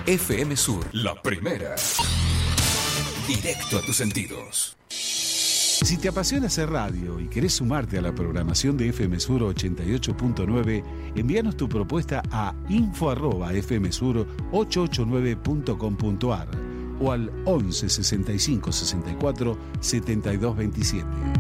FM Sur, la primera. Directo a tus sentidos. Si te apasiona hacer radio y querés sumarte a la programación de FM Sur 88.9, envíanos tu propuesta a info@fmsur889.com.ar o al 11 65 64 72 27.